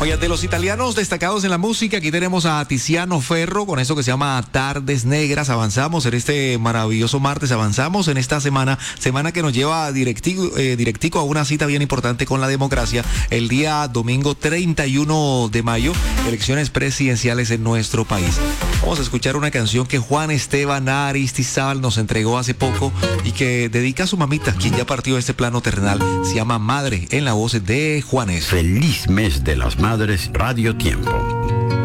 Oye, de los italianos destacados en la música, aquí tenemos a Tiziano Ferro con eso que se llama Tardes Negras. Avanzamos en este maravilloso martes, avanzamos en esta semana que nos lleva directico a una cita bien importante con la democracia. El día domingo 31 de mayo, elecciones presidenciales en nuestro país. Vamos a escuchar una canción que Juan Esteban Aristizábal nos entregó hace poco y que dedica a su mamita, quien ya partió de este plano terrenal. Se llama Madre, en la voz de Juanes. Feliz mes de las madres, Radio Tiempo.